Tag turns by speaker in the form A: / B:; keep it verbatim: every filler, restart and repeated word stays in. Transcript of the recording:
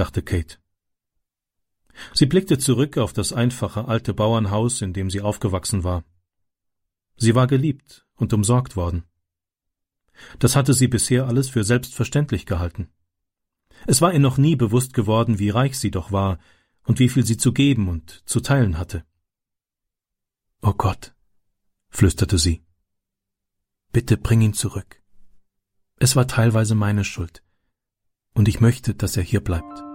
A: dachte Kate. Sie blickte zurück auf das einfache alte Bauernhaus, in dem sie aufgewachsen war. Sie war geliebt und umsorgt worden. Das hatte sie bisher alles für selbstverständlich gehalten. Es war ihr noch nie bewusst geworden, wie reich sie doch war und wie viel sie zu geben und zu teilen hatte. »Oh Gott«, flüsterte sie, »bitte bring ihn zurück. Es war teilweise meine Schuld, und ich möchte, dass er hier bleibt.«